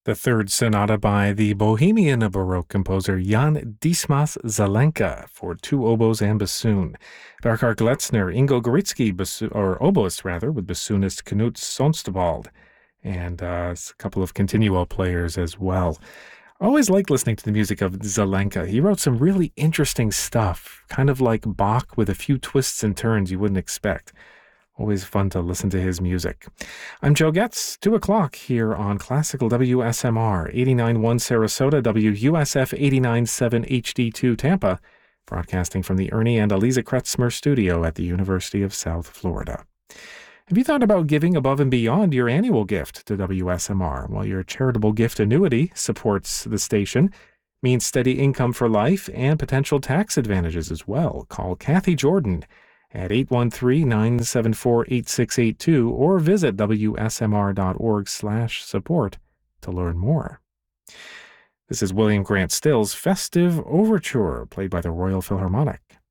The third sonata by the Bohemian Baroque composer Jan Dismas Zelenka for two oboes and bassoon. Burkhard Gletzner, Ingo Goritsky, or oboist rather, with bassoonist Knut Sonstebald, and a couple of continuo players as well. I always liked listening to the music of Zelenka. He wrote some really interesting stuff, kind of like Bach with a few twists and turns you wouldn't expect. Always fun to listen to his music. I'm Joe Getz, 2 o'clock here on Classical WSMR, 89.1 Sarasota, WUSF 89.7 HD2 Tampa, broadcasting from the Ernie and Eliza Kretzmer studio at the University of South Florida. Have you thought about giving above and beyond your annual gift to WSMR? Well, your charitable gift annuity supports the station, means steady income for life, and potential tax advantages as well. Call Kathy Jordan at 813-974-8682 or visit wsmr.org/support to learn more. This is William Grant Still's Festive Overture, played by the Royal Philharmonic.